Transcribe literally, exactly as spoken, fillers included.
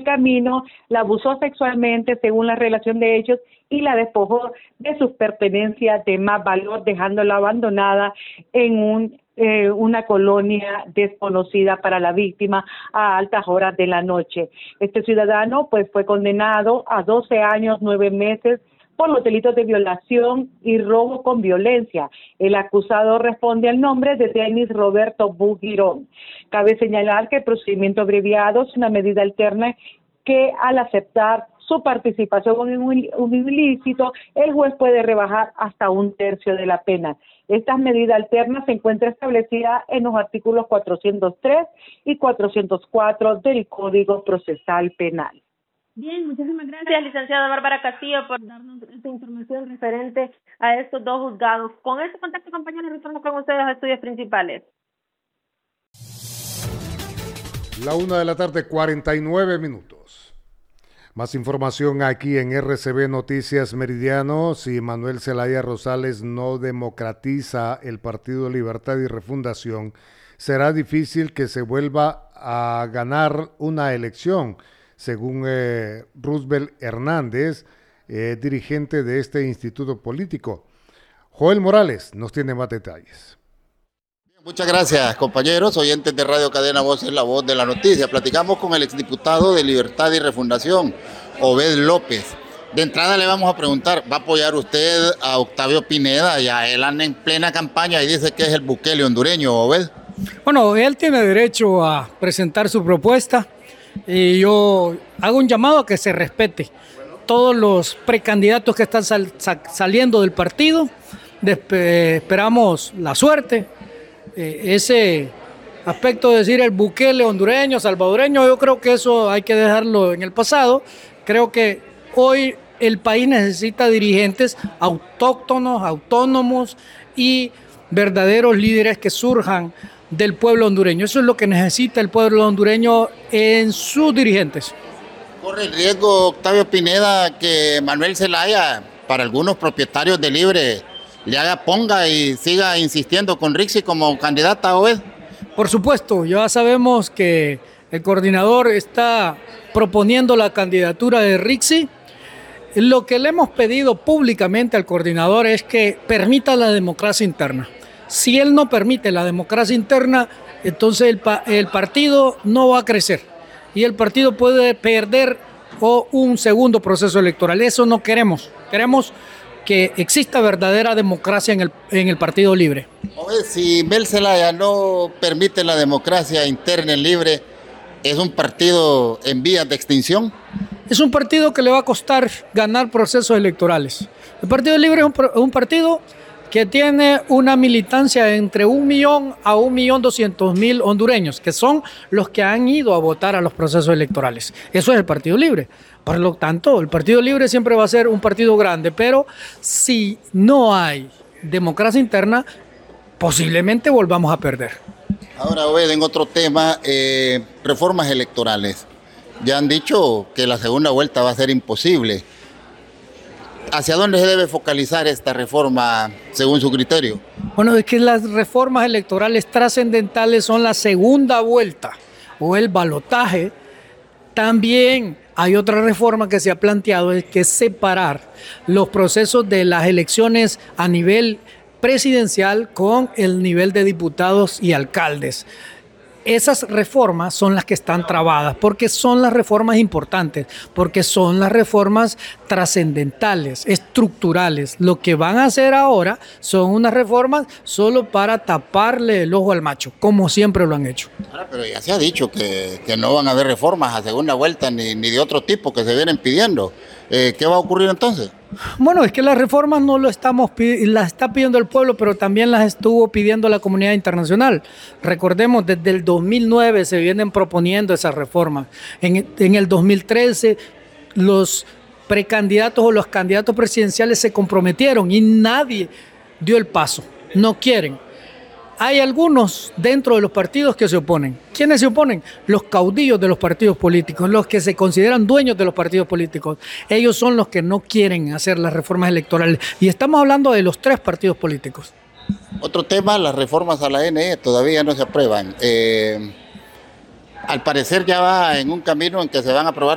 camino la abusó sexualmente según la relación de hechos y la despojó de sus pertenencias de más valor, dejándola abandonada en un eh, una colonia desconocida para la víctima a altas horas de la noche. Este ciudadano pues fue condenado a doce años, nueve meses por los delitos de violación y robo con violencia. El acusado responde al nombre de Denis Roberto Bugirón. Cabe señalar que el procedimiento abreviado es una medida alterna que al aceptar su participación en un ilícito, el juez puede rebajar hasta un tercio de la pena. Estas medidas alternas se encuentran establecidas en los artículos cuatrocientos tres y cuatrocientos cuatro del Código Procesal Penal. Bien, muchísimas gracias, licenciada Bárbara Castillo, por darnos esta información referente a estos dos juzgados. Con este contacto, compañeros, retorno con ustedes a estudios principales. La una de la tarde, cuarenta y nueve minutos. Más información aquí en R C B Noticias Meridiano. Si Manuel Zelaya Rosales no democratiza el Partido Libertad y Refundación, será difícil que se vuelva a ganar una elección, según eh, Roosevelt Hernández, eh, dirigente de este instituto político. Joel Morales nos tiene más detalles. Muchas gracias, compañeros, oyentes de Radio Cadena Voz, es la voz de la noticia. Platicamos con el exdiputado de Libertad y Refundación, Obed López. De entrada le vamos a preguntar, ¿va a apoyar usted a Octavio Pineda? Ya él anda en plena campaña y dice que es el Bukele hondureño, Obed. Bueno, él tiene derecho a presentar su propuesta y yo hago un llamado a que se respete. Todos los precandidatos que están sal, sal, saliendo del partido, de, esperamos la suerte. Eh, ese aspecto de decir el Bukele hondureño, salvadoreño, yo creo que eso hay que dejarlo en el pasado. Creo que hoy el país necesita dirigentes autóctonos, autónomos y verdaderos líderes que surjan del pueblo hondureño. Eso es lo que necesita el pueblo hondureño en sus dirigentes. ¿Corre el riesgo, Octavio Pineda, que Manuel Zelaya, para algunos propietarios de Libre, le haga ponga y siga insistiendo con Rixi como candidata a Obed? Por supuesto, ya sabemos que el coordinador está proponiendo la candidatura de Rixi. Lo que le hemos pedido públicamente al coordinador es que permita la democracia interna. Si él no permite la democracia interna, entonces el, pa- el partido no va a crecer y el partido puede perder o un segundo proceso electoral. Eso no queremos. Queremos que exista verdadera democracia en el, en el Partido Libre. Oye, si Mel Zelaya no permite la democracia interna en Libre, ¿es un partido en vías de extinción? Es un partido que le va a costar ganar procesos electorales. El Partido Libre es un, un partido que tiene una militancia entre un millón a un millón doscientos mil hondureños, que son los que han ido a votar a los procesos electorales. Eso es el Partido Libre. Por lo tanto, el Partido Libre siempre va a ser un partido grande, pero si no hay democracia interna, posiblemente volvamos a perder. Ahora, Obed, en otro tema, eh, reformas electorales. Ya han dicho que la segunda vuelta va a ser imposible. ¿Hacia dónde se debe focalizar esta reforma según su criterio? Bueno, es que las reformas electorales trascendentales son la segunda vuelta o el balotaje. También hay otra reforma que se ha planteado, es que es separar los procesos de las elecciones a nivel presidencial con el nivel de diputados y alcaldes. Esas reformas son las que están trabadas, porque son las reformas importantes, porque son las reformas trascendentales, estructurales. Lo que van a hacer ahora son unas reformas solo para taparle el ojo al macho, como siempre lo han hecho. Ahora, pero ya se ha dicho que, que no van a haber reformas a segunda vuelta ni, ni de otro tipo que se vienen pidiendo. Eh, ¿Qué va a ocurrir entonces? Bueno, es que las reformas no lo estamos las está pidiendo el pueblo, pero también las estuvo pidiendo la comunidad internacional. Recordemos, desde el dos mil nueve se vienen proponiendo esas reformas. En, en el dos mil trece los precandidatos o los candidatos presidenciales se comprometieron y nadie dio el paso. No quieren. Hay algunos dentro de los partidos que se oponen. ¿Quiénes se oponen? Los caudillos de los partidos políticos, los que se consideran dueños de los partidos políticos. Ellos son los que no quieren hacer las reformas electorales. Y estamos hablando de los tres partidos políticos. Otro tema, las reformas a la N E todavía no se aprueban. Eh, al parecer ya va en un camino en que se van a aprobar